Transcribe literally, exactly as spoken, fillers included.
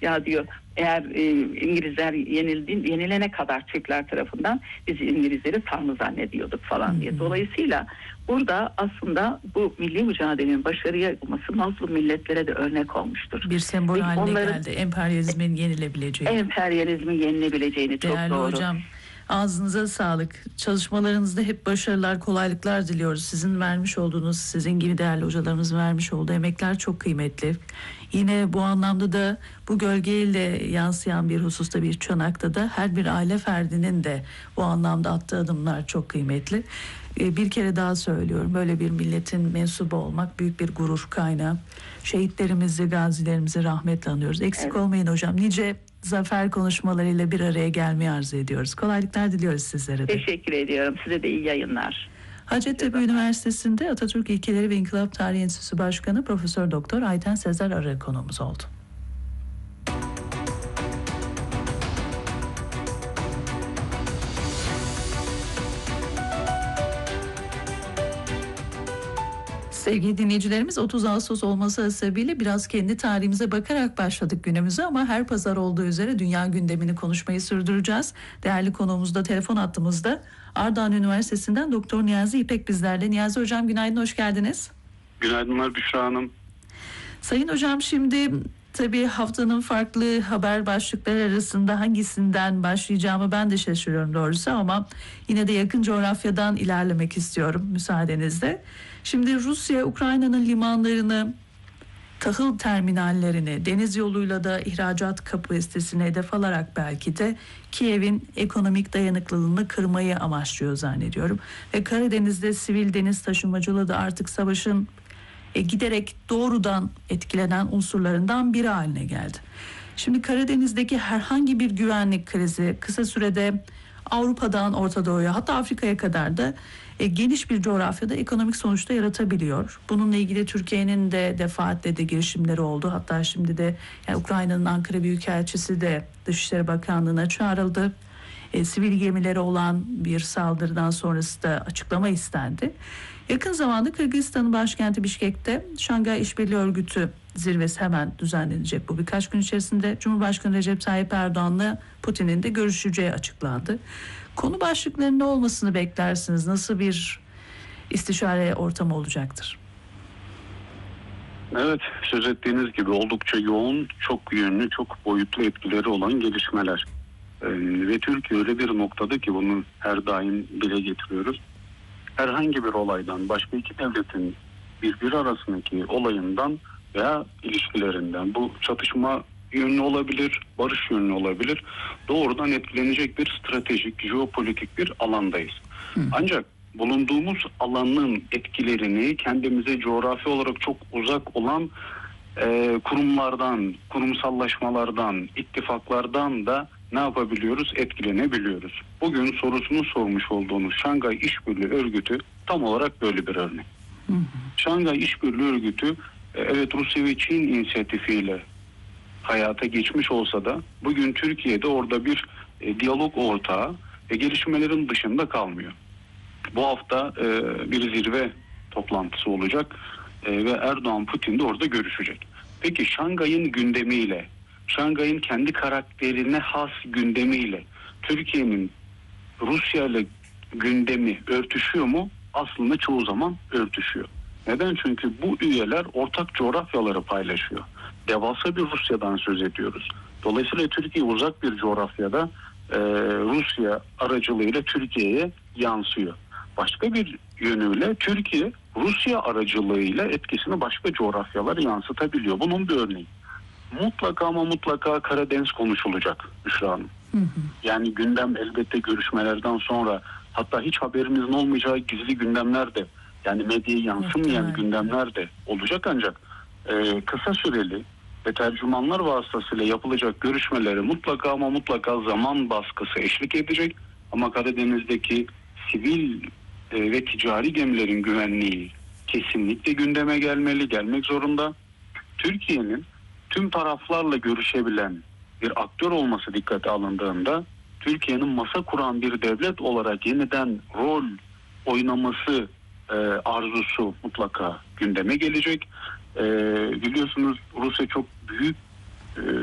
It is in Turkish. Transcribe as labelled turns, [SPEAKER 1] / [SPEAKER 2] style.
[SPEAKER 1] ya diyor, eğer e, İngilizler yenildi, yenilene kadar Türkler tarafından biz İngilizleri Tanrı zannediyorduk falan diye. Dolayısıyla burada aslında bu milli mücadelenin başarıya olması mazlum milletlere de örnek olmuştur.
[SPEAKER 2] Bir sembol
[SPEAKER 1] Ve
[SPEAKER 2] haline
[SPEAKER 1] onların,
[SPEAKER 2] geldi. Emperyalizmin yenilebileceği.
[SPEAKER 1] Emperyalizmin yenilebileceğini.
[SPEAKER 2] Değerli
[SPEAKER 1] çok doğru.
[SPEAKER 2] hocam, ağzınıza sağlık. Çalışmalarınızda hep başarılar, kolaylıklar diliyoruz. Sizin vermiş olduğunuz, sizin gibi değerli hocalarımız vermiş olduğu emekler çok kıymetli. Yine bu anlamda da bu gölgeyle yansıyan bir hususta, bir çanakta da her bir aile ferdinin de bu anlamda attığı adımlar çok kıymetli. Bir kere daha söylüyorum, böyle bir milletin mensubu olmak büyük bir gurur kaynağı. Şehitlerimizi, gazilerimizi rahmetle anıyoruz. Eksik
[SPEAKER 1] Evet.
[SPEAKER 2] olmayın hocam. Nice zafer konuşmalarıyla bir araya gelmeyi arzu ediyoruz. Kolaylıklar diliyoruz sizlere de.
[SPEAKER 1] Teşekkür ediyorum. Size de iyi yayınlar.
[SPEAKER 2] Hacettepe Üniversitesi'nde Atatürk İlkeleri ve İnkılap Tarihi Enstitüsü Başkanı Profesör Doktor Ayten Sezer Arı konuğumuz oldu. Sevgili dinleyicilerimiz, otuz Ağustos olması hasebiyle biraz kendi tarihimize bakarak başladık günümüze, ama her pazar olduğu üzere dünya gündemini konuşmayı sürdüreceğiz. Değerli konuğumuz da telefon hattımızda Ardahan Üniversitesi'nden Doktor Niyazi İpek bizlerle. Niyazi Hocam, günaydın, hoş geldiniz.
[SPEAKER 3] Günaydınlar Büşra Hanım.
[SPEAKER 2] Sayın Hocam, şimdi tabii haftanın farklı haber başlıkları arasında hangisinden başlayacağımı ben de şaşırıyorum doğrusu, ama yine de yakın coğrafyadan ilerlemek istiyorum müsaadenizle. Şimdi Rusya, Ukrayna'nın limanlarını, tahıl terminallerini, deniz yoluyla da ihracat kapasitesini hedef alarak belki de Kiev'in ekonomik dayanıklılığını kırmayı amaçlıyor zannediyorum. Ve Karadeniz'de sivil deniz taşımacılığı da artık savaşın e, giderek doğrudan etkilenen unsurlarından biri haline geldi. Şimdi Karadeniz'deki herhangi bir güvenlik krizi kısa sürede Avrupa'dan Orta Doğu'ya, hatta Afrika'ya kadar da e, geniş bir coğrafyada ekonomik sonuçta yaratabiliyor. Bununla ilgili Türkiye'nin de defaatle de girişimleri oldu. Hatta şimdi de yani Ukrayna'nın Ankara Büyükelçisi de Dışişleri Bakanlığı'na çağrıldı. E, sivil gemilere olan bir saldırıdan sonrası da açıklama istendi. Yakın zamanda Kırgızistan'ın başkenti Bişkek'te Şangay İşbirliği Örgütü zirvesi hemen düzenlenecek. Bu birkaç gün içerisinde Cumhurbaşkanı Recep Tayyip Erdoğan'la Putin'in de görüşeceği açıklandı. Konu başlıklarının ne olmasını beklersiniz? Nasıl bir istişare ortamı olacaktır?
[SPEAKER 3] Evet, söz ettiğiniz gibi oldukça yoğun, çok yönlü, çok boyutlu etkileri olan gelişmeler. Ee, ve Türkiye öyle bir noktada ki bunu her daim dile getiriyoruz. Herhangi bir olaydan, başka iki devletin birbiri arasındaki olayından veya ilişkilerinden, bu çatışma yönlü olabilir, barış yönlü olabilir, doğrudan etkilenecek bir stratejik, jeopolitik bir alandayız. Hı. Ancak bulunduğumuz alanın etkilerini kendimize coğrafi olarak çok uzak olan e, kurumlardan, kurumsallaşmalardan, ittifaklardan da ne yapabiliyoruz? Etkilenebiliyoruz. Bugün sorusunu sormuş olduğunuz Şangay İşbirliği Örgütü tam olarak böyle bir örnek. Hı hı. Şangay İşbirliği Örgütü evet Rusya ve Çin inisiyatifiyle hayata geçmiş olsa da bugün Türkiye'de orada bir e, diyalog ortağı ve gelişmelerin dışında kalmıyor. Bu hafta e, bir zirve toplantısı olacak e, ve Erdoğan Putin de orada görüşecek. Peki Şangay'ın gündemiyle, Şangay'ın kendi karakterine has gündemiyle Türkiye'nin Rusya ile gündemi örtüşüyor mu? Aslında çoğu zaman örtüşüyor. Neden? Çünkü bu üyeler ortak coğrafyaları paylaşıyor. Devasa bir Rusya'dan söz ediyoruz. Dolayısıyla Türkiye uzak bir coğrafyada e, Rusya aracılığıyla Türkiye'ye yansıyor. Başka bir yönüyle Türkiye Rusya aracılığıyla etkisini başka coğrafyalara yansıtabiliyor. Bunun bir örneği. Mutlaka ama mutlaka Karadeniz konuşulacak Büşra Hanım. Hı hı. Yani gündem elbette görüşmelerden sonra, hatta hiç haberimizin olmayacağı gizli gündemler de, yani medyaya yansımayan evet, gündemler de olacak, ancak e, kısa süreli ve tercümanlar vasıtasıyla yapılacak görüşmeleri mutlaka ama mutlaka zaman baskısı eşlik edecek. Ama Karadeniz'deki sivil e, ve ticari gemilerin güvenliği kesinlikle gündeme gelmeli, gelmek zorunda. Türkiye'nin tüm taraflarla görüşebilen bir aktör olması dikkate alındığında, Türkiye'nin masa kuran bir devlet olarak yeniden rol oynaması e, arzusu mutlaka gündeme gelecek. E, biliyorsunuz Rusya çok büyük e,